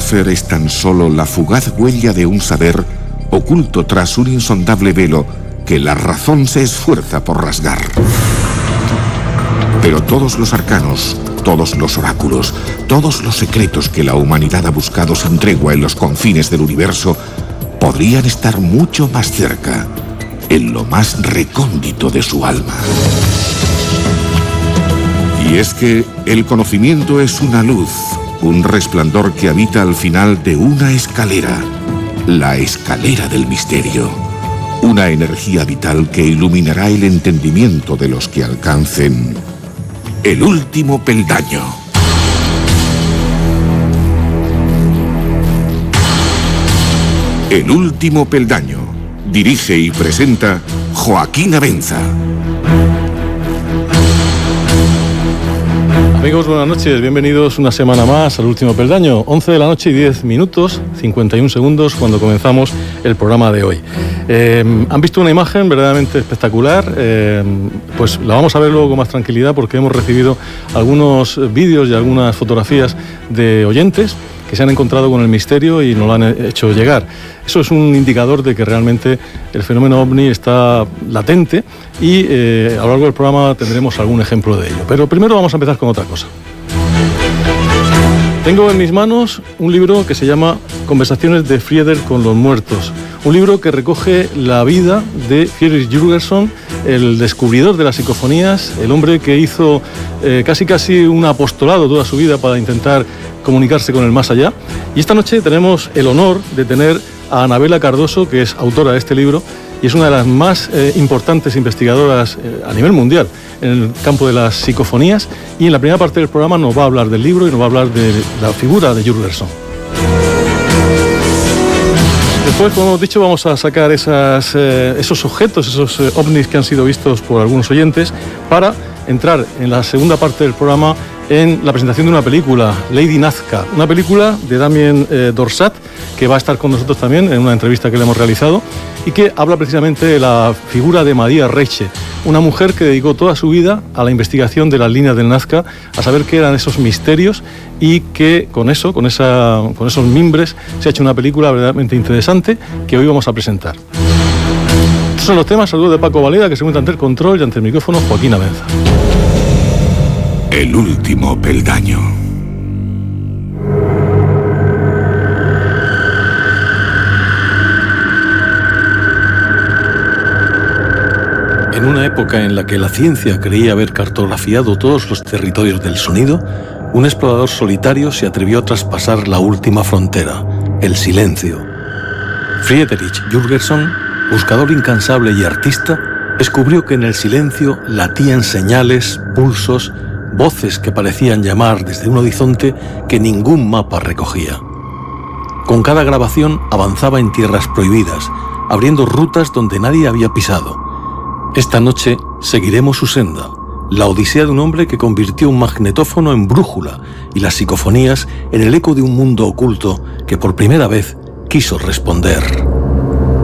conocer es tan solo la fugaz huella de un saber oculto tras un insondable velo que la razón se esfuerza por rasgar. Pero todos los arcanos, todos los oráculos, todos los secretos que la humanidad ha buscado sin tregua en los confines del universo podrían estar mucho más cerca, en lo más recóndito de su alma. Y es que el conocimiento es una luz, un resplandor que habita al final de una escalera, la escalera del misterio. Una energía vital que iluminará el entendimiento de los que alcancen el último peldaño. El último peldaño. Dirige y presenta Joaquín Abenza. Amigos, buenas noches, bienvenidos una semana más al último peldaño. 11 de la noche y 10 minutos, 51 segundos cuando comenzamos el programa de hoy. Han visto una imagen verdaderamente espectacular, pues la vamos a ver luego con más tranquilidad porque hemos recibido algunos vídeos y algunas fotografías de oyentes que se han encontrado con el misterio y nos lo han hecho llegar. Eso es un indicador de que realmente el fenómeno OVNI está latente y a lo largo del programa tendremos algún ejemplo de ello. Pero primero vamos a empezar con otra cosa. Tengo en mis manos un libro que se llama Conversaciones de Frieder con los muertos. Un libro que recoge la vida de Friedrich Jurgenson, el descubridor de las psicofonías, el hombre que hizo casi un apostolado toda su vida para intentar comunicarse con el más allá. Y esta noche tenemos el honor de tener a Anabela Cardoso, que es autora de este libro y es una de las más importantes investigadoras a nivel mundial en el campo de las psicofonías, y en la primera parte del programa nos va a hablar del libro y nos va a hablar de la figura de Jurgenson. Después, como hemos dicho, vamos a sacar esos objetos, esos ovnis que han sido vistos por algunos oyentes, para entrar en la segunda parte del programa en la presentación de una película, Lady Nazca, una película de Damien Dorsat, que va a estar con nosotros también en una entrevista que le hemos realizado y que habla precisamente de la figura de María Reiche, una mujer que dedicó toda su vida a la investigación de las líneas del Nazca, a saber qué eran esos misterios, y que con esos mimbres se ha hecho una película verdaderamente interesante que hoy vamos a presentar. Estos son los temas. Saludos de Paco Valera, que se encuentra ante el control, y ante el micrófono Joaquín Abenza. El último peldaño. En una época en la que la ciencia creía haber cartografiado todos los territorios del sonido, un explorador solitario se atrevió a traspasar la última frontera, el silencio. Friedrich Jurgenson, buscador incansable y artista, descubrió que en el silencio latían señales, pulsos, voces que parecían llamar desde un horizonte que ningún mapa recogía. Con cada grabación avanzaba en tierras prohibidas, abriendo rutas donde nadie había pisado. Esta noche seguiremos su senda, la odisea de un hombre que convirtió un magnetófono en brújula y las psicofonías en el eco de un mundo oculto que por primera vez quiso responder.